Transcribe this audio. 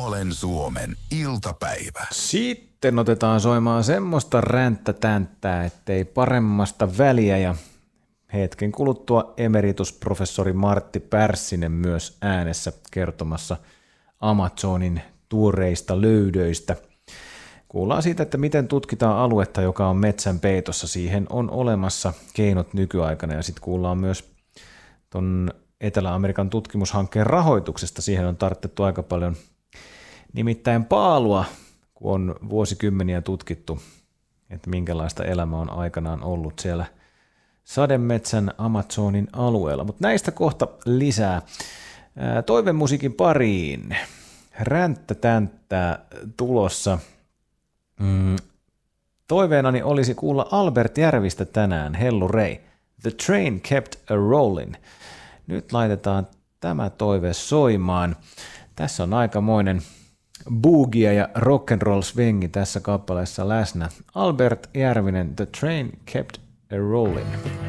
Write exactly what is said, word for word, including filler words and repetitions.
Nuolen Suomen iltapäivä. Sitten otetaan soimaan semmoista ränttätänttää, ettei paremmasta väliä, ja hetken kuluttua emeritusprofessori Martti Pärssinen myös äänessä kertomassa Amazonin tuoreista löydöistä. Kuullaan siitä, että miten tutkitaan aluetta, joka on metsän peitossa. Siihen on olemassa keinot nykyaikana, ja sitten kuullaan myös ton Etelä-Amerikan tutkimushankkeen rahoituksesta. Siihen on tarttettu aika paljon nimittäin paalua, kun on vuosikymmeniä tutkittu, että minkälaista elämä on aikanaan ollut siellä sademetsän Amazonin alueella. Mutta näistä kohta lisää. Toivemusiikin pariin. Ränttätänttää tulossa. Mm. Toiveenani olisi kuulla Albert Järvistä tänään, Hellu Rei. The train kept a rollin'. Nyt laitetaan tämä toive soimaan. Tässä on aikamoinen boogie ja rock'n'roll swingi tässä kappaleessa läsnä. Albert Järvinen, The train kept a rollin'.